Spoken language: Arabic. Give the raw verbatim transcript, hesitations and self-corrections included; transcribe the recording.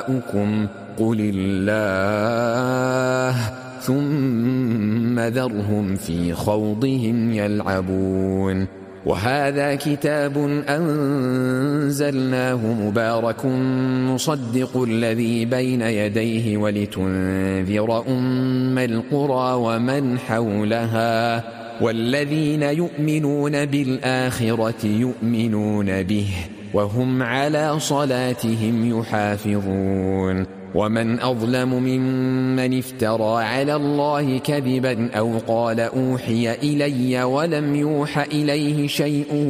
قل الله ثم ذرهم في خوضهم يلعبون. وهذا كتاب أنزلناه مبارك مصدق الذي بين يديه ولتنذر أم القرى ومن حولها والذين يؤمنون بالآخرة يؤمنون به وهم على صلاتهم يحافظون. ومن أظلم ممن افترى على الله كذبا أو قال أوحي إلي ولم يوح إليه شيء